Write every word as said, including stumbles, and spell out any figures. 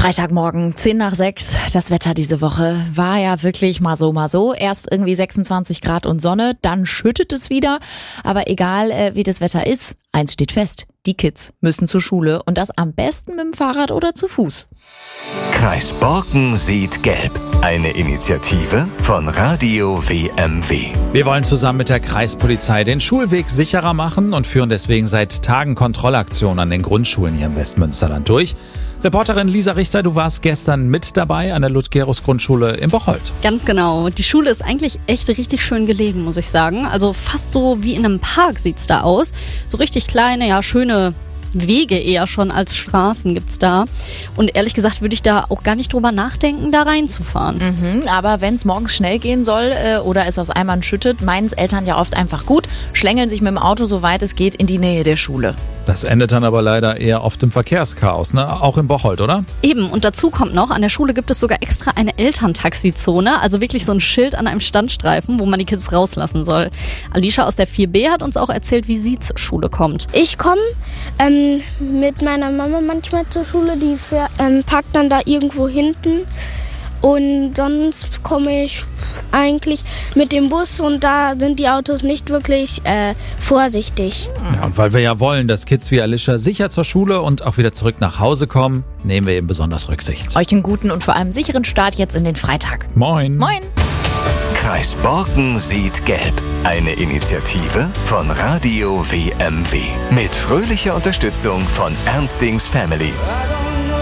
Freitagmorgen, zehn nach sechs. Das Wetter diese Woche war ja wirklich mal so, mal so. Erst irgendwie sechsundzwanzig Grad und Sonne, dann schüttet es wieder. Aber egal, äh, wie das Wetter ist, eins steht fest. Die Kids müssen zur Schule und das am besten mit dem Fahrrad oder zu Fuß. Kreis Borken sieht gelb. Eine Initiative von Radio W M W. Wir wollen zusammen mit der Kreispolizei den Schulweg sicherer machen und führen deswegen seit Tagen Kontrollaktionen an den Grundschulen hier im Westmünsterland durch. Reporterin Lisa Richter, du warst gestern mit dabei an der Ludgerus-Grundschule in Bocholt. Ganz genau. Die Schule ist eigentlich echt richtig schön gelegen, muss ich sagen. Also fast so wie in einem Park sieht's da aus. So richtig kleine, ja schöne Wege eher schon als Straßen gibt's da. Und ehrlich gesagt würde ich da auch gar nicht drüber nachdenken, da reinzufahren. Mhm, aber wenn es morgens schnell gehen soll äh, oder es aus Eimern schüttet, meinen es Eltern ja oft einfach gut, schlängeln sich mit dem Auto, soweit es geht, in die Nähe der Schule. Das endet dann aber leider eher oft im Verkehrschaos, ne? Auch in Bocholt, oder? Eben, und dazu kommt noch, an der Schule gibt es sogar extra eine Elterntaxizone, also wirklich so ein Schild an einem Standstreifen, wo man die Kids rauslassen soll. Alicia aus der vier B hat uns auch erzählt, wie sie zur Schule kommt. Ich komme ähm, mit meiner Mama manchmal zur Schule, die fähr, ähm, parkt dann da irgendwo hinten. Und sonst komme ich eigentlich mit dem Bus und da sind die Autos nicht wirklich äh, vorsichtig. Ja, und weil wir ja wollen, dass Kids wie Alicia sicher zur Schule und auch wieder zurück nach Hause kommen, nehmen wir eben besonders Rücksicht. Euch einen guten und vor allem sicheren Start jetzt in den Freitag. Moin. Moin. Kreis Borken sieht gelb. Eine Initiative von Radio W M W. Mit fröhlicher Unterstützung von Ernstings Family.